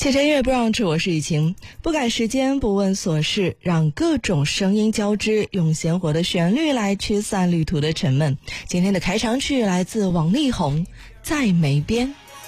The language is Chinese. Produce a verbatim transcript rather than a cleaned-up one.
且听音乐不让吃，我是雨晴，不赶时间，不问琐事，让各种声音交织，用鲜活的旋律来驱散旅途的沉闷。今天的开场曲来自王力宏，《在梅边》。